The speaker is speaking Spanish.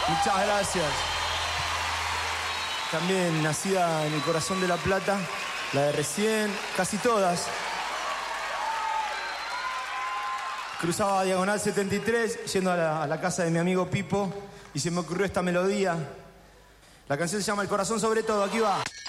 Muchas gracias. También nacida en el corazón de La Plata, la de recién, casi todas. Cruzaba Diagonal 73, yendo a la casa de mi amigo Pipo, y se me ocurrió esta melodía. La canción se llama El corazón sobre todo, aquí va.